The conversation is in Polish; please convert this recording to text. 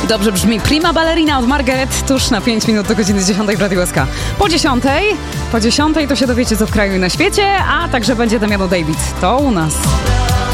Dobrze brzmi Prima Ballerina od Margaret, tuż na 5 minut do godziny 10 w Radiu SK. Po 10 to się dowiecie, co w kraju i na świecie, a także będzie Damiano David. To u nas.